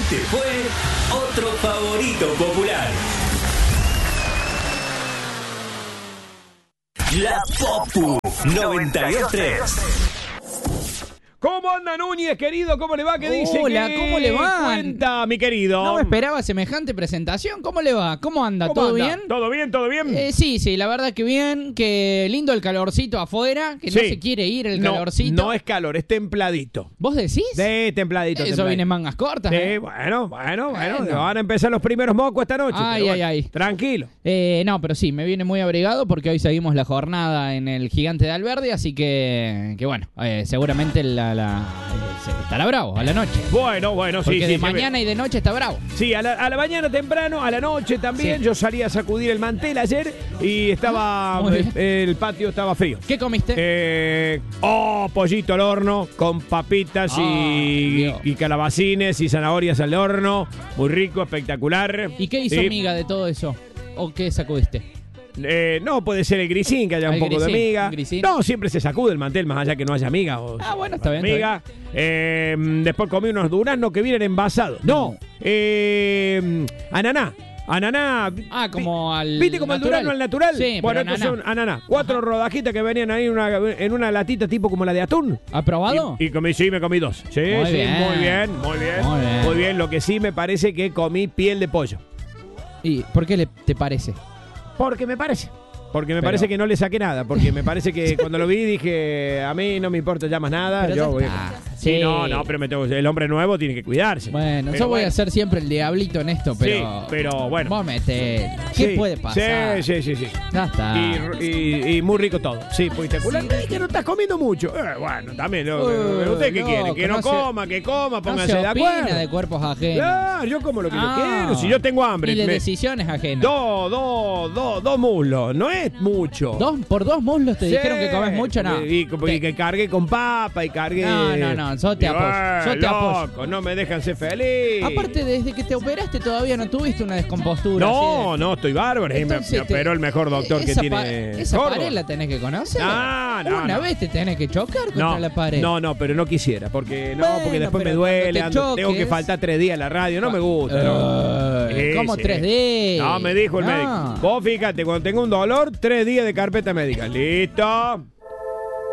Este fue otro favorito popular. La Popu 92.3. ¿Cómo anda Núñez, querido? ¿Cómo le va? ¿Qué dice? Hola, ¿Qué ¿cómo le va? cuenta, mi querido? No me esperaba semejante presentación. ¿Cómo le va? ¿Cómo anda? ¿Todo bien? ¿Todo bien? ¿Todo bien? Sí, la verdad que bien. Que lindo el calorcito afuera. Que no se quiere ir el calorcito. No es calor, es templadito. ¿Vos decís? Sí, templadito. Eso viene en mangas cortas. Sí, bueno. Van a empezar los primeros mocos esta noche. Ay. Tranquilo. No, pero sí, me viene muy abrigado porque hoy seguimos la jornada en el Gigante de Alberdi. Así que bueno, seguramente estará bravo a la noche. Bueno, porque sí. de mañana y de noche está bravo. Sí, a la mañana temprano, a la noche también. Sí. Yo salí a sacudir el mantel ayer y estaba el patio estaba frío. ¿Qué comiste? Pollito al horno con papitas y calabacines y zanahorias al horno. Muy rico, espectacular. ¿Y qué hizo miga de todo eso? ¿O qué sacudiste? No, puede ser el grisín, que haya un poco de miga. No, siempre se sacude el mantel, más allá que no haya miga. Bueno, está bien. Miga. Después comí unos duraznos que vienen envasados. No, ananá. Como al ¿Viste como natural? el durazno al natural? Sí, bueno, pero estos son ananá. 4 rodajitas que venían ahí en una latita tipo como la de atún. ¿Ha probado? Y me comí 2. Sí, muy bien. Lo que sí me parece que comí piel de pollo. ¿Y por qué te parece? Porque me parece. Porque me parece que no le saqué nada. Porque me parece que cuando lo vi dije, a mí no me importa ya más nada. Pero yo voy sí, no, pero el hombre nuevo tiene que cuidarse. Bueno, yo voy a ser siempre el diablito en esto, pero... Sí, pero bueno. Vos metés. ¿Qué puede pasar? Sí. Ya está. Y muy rico todo. Sí, espectacular. Sí, que no estás comiendo mucho. Bueno, también. ¿Usted qué quiere? Que no coma, que coma, póngase de acuerdo. De cuerpos ajenos. Claro, yo como lo que yo quiero. Si yo tengo hambre. Y de decisiones ajenas. Dos muslos. No es mucho. ¿Por 2 muslos te dijeron que comes mucho? No. Y que cargue con papa y cargue... No, yo te apoyo. No me dejan ser feliz. Aparte, desde que te operaste todavía no tuviste una descompostura. No, estoy bárbaro. Entonces, me operó el mejor doctor que tiene. Esa pared la tenés que conocer. Una vez te tenés que chocar contra la pared. No, pero no quisiera. Porque después me duele. Tengo que faltar 3 días a la radio. No me gusta. ¿Cómo 3 días? No, me dijo el médico. Vos fíjate, cuando tengo un dolor, 3 días de carpeta médica. Listo.